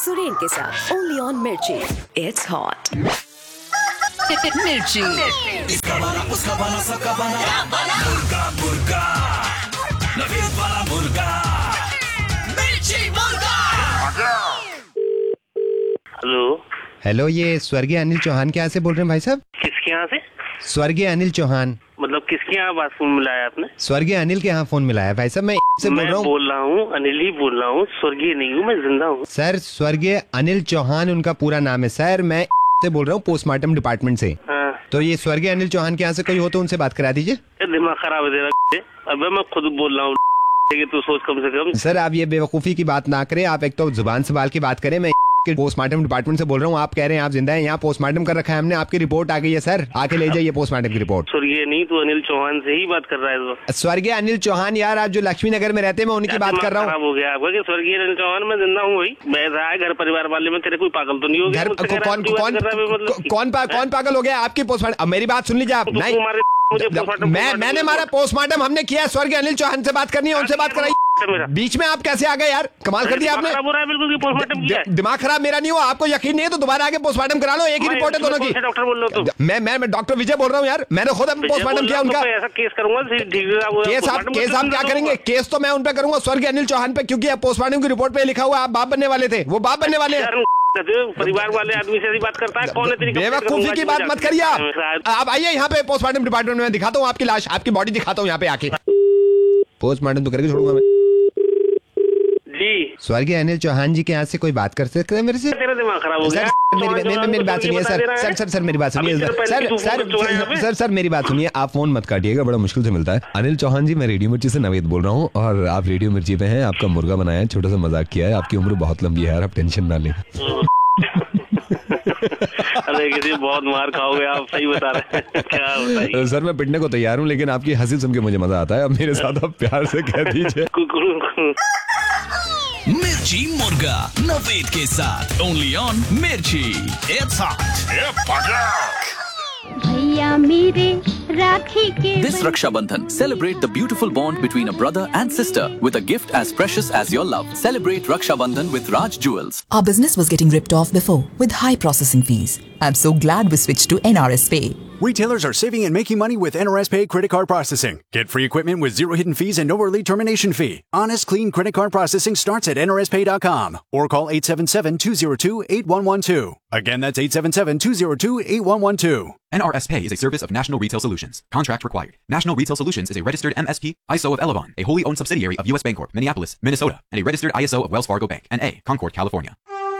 सुरेन के साथ only on मिर्ची। इट्स हॉट मिर्ची। इसका बना उसका बना सबका बना मुर्गा मुर्गा नवीद वाला मुर्गा मिर्ची मुर्गा। हेलो हेलो, ये स्वर्गीय अनिल चौहान के यहाँ से बोल रहे हैं भाई साहब? किसके यहाँ से? स्वर्गीय अनिल चौहान। मतलब किसके यहाँ बात फोन मिलाया आपने? स्वर्गीय अनिल के यहाँ फोन मिलाया भाई साहब। मैं से बोल रहा हूँ। बोल रहा हूँ अनिल ही बोल रहा हूँ, स्वर्गीय नहीं हूँ, मैं जिंदा हूँ सर। स्वर्गीय अनिल चौहान उनका पूरा नाम है सर। मैं से बोल रहा हूँ पोस्टमार्टम डिपार्टमेंट से। हाँ। तो ये स्वर्गीय अनिल चौहान के यहाँ से कोई हो तो उनसे बात करा दीजिए। दिमाग खराब है तेरा? अबे मैं खुद बोल रहा हूँ, तू सोच कम से कम। सर आप ये बेवकूफी की बात ना करें। आप एक तो जुबान संभाल की बात करें। मैं के पोस्टमार्टम डिपार्टमेंट से बोल रहा हूँ। आप कह रहे हैं आप जिंदा हैं। यहाँ पोस्टमार्टम कर रखा है हमने। आपकी रिपोर्ट आ गई है सर, आके ले जाइए पोस्टमार्टम की रिपोर्ट। स्वर्गीय नहीं, तू अनिल चौहान से ही बात कर रहा है तो। स्वर्गीय अनिल चौहान यार, आप जो लक्ष्मी नगर में रहते हैं, मैं उनकी बात कर रहा हूँ। खराब हो गया आपका कि स्वर्गीय अनिल चौहान मैं जिंदा हूँ भाई। बैठा है घर परिवार वाले में, तेरे कोई पागल तो नहीं हो गया? कौन पागल हो गया? आपकी पोस्टमार्टम। अब मेरी बात सुन लीजिए आप। नहीं, मैंने मारा पोस्टमार्टम हमने किया। स्वर्गीय अनिल चौहान से बात करनी है, उनसे बात कराई। बीच में आप कैसे आ गए यार? कमाल कर दिया आपने। दिमाग खराब मेरा नहीं हुआ। आपको यकीन नहीं है तो दोबारा आके पोस्टमार्टम करा लो। एक ही रिपोर्ट है दोनों की। डॉक्टर बोल रहे हो? मैं डॉक्टर विजय बोल रहा हूँ यार। मैंने खुद पोस्टमार्टम किया उनका। ऐसा केस करूंगा। केस आप क्या करेंगे? केस तो मैं उन पे करूंगा, स्वर्गीय अनिल चौहान पे, क्योंकि पोस्टमार्टम की रिपोर्ट पे लिखा हुआ आप बाप बनने वाले थे। वो बाप बनने वाले हैं। परिवार वाले आदमी से ऐसी बात करता है? कौन है तेरी? बेवकूफी की बात मत करिए आप आइए यहाँ पे पोस्टमार्टम डिपार्टमेंट में। दिखाता हूँ आपकी लाश, आपकी बॉडी दिखाता हूँ यहाँ पे आके। पोस्टमार्टम तो करके छोड़ूंगा मैं जी। स्वर्गीय अनिल चौहान जी के यहाँ से कोई बात कर सकते हैं मेरे से? तेरा दिमाग खराब हो गया। मेरी बात सुनिए सर मेरी बात सुनिए सर मेरी बात सुनिए। आप फोन मत काटिएगा, बड़ा मुश्किल से मिलता है। अनिल चौहान जी, मैं रेडियो मिर्ची से नवेद बोल रहा हूँ और आप रेडियो मिर्ची पे हैं। आपका मुर्गा बनाया है, छोटा सा मजाक किया है। आपकी उम्र बहुत लंबी है यार, आप टेंशन ना लें। अरे किसी बहुत मार खाओगे आप, सही बता रहे हैं। क्या बताइए सर, मैं पिटने को तैयार हूँ, लेकिन आपकी हंसी सुन के मुझे मजा आता है। अब मेरे साथ आप प्यार से कह दीजिए। मिर्ची मुर्गा नवेद के साथ ओनली ऑन मिर्ची। It's hot. भैया मेरे राखी के This Raksha Bandhan, celebrate the beautiful bond between a brother and sister with a gift as precious as your love. Celebrate Raksha Bandhan with Raj Jewels. Our business was getting ripped off before with high processing fees. I'm so glad we switched to NRS Pay. Retailers are saving and making money with NRS Pay credit card processing. Get free equipment with zero hidden fees and no early termination fee. Honest, clean credit card processing starts at nrspay.com or call 877-202-8112. Again, that's 877-202-8112. NRS Pay is a service of National Retail Solutions. Contract required. National Retail Solutions is a registered MSP, ISO of Elavon, a wholly owned subsidiary of U.S. Bancorp, Minneapolis, Minnesota, and a registered ISO of Wells Fargo Bank, N.A., Concord, California.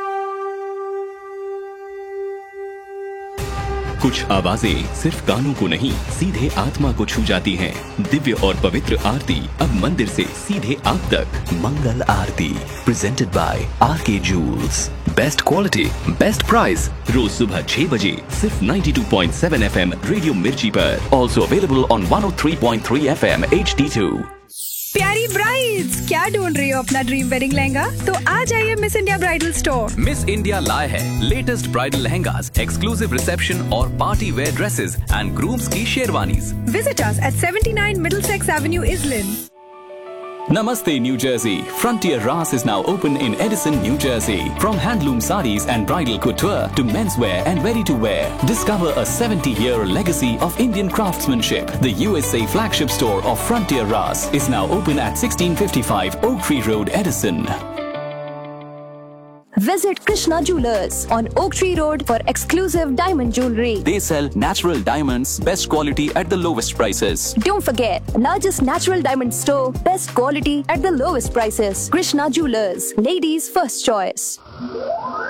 कुछ आवाजें सिर्फ कानों को नहीं, सीधे आत्मा को छू जाती हैं। दिव्य और पवित्र आरती अब मंदिर से सीधे आप तक। मंगल आरती presented by R K joules. Best quality, best price. रोज सुबह 6 बजे सिर्फ 92.7 FM रेडियो मिर्ची पर। Also available on 103.3 FM HD2। प्यारी ब्राइड्स, क्या ढूंढ रही हो अपना ड्रीम वेडिंग लहंगा? तो आ जाइए miss India bridal store. Miss India लाए है latest bridal lehengas, exclusive reception और party wear dresses and grooms की sherwanis. Visit us at 79 Middlesex Avenue, Islin. Namaste, New Jersey. Frontier Ras is now open in Edison, New Jersey. From handloom sarees and bridal couture to menswear and ready-to-wear, discover a 70-year legacy of Indian craftsmanship. The USA flagship store of Frontier Ras is now open at 1655 Oak Tree Road, Edison. Visit Krishna Jewelers on Oak Tree Road for exclusive diamond jewelry. They sell natural diamonds, best quality at the lowest prices. Don't forget, largest natural diamond store, best quality at the lowest prices. Krishna Jewelers, ladies' first choice.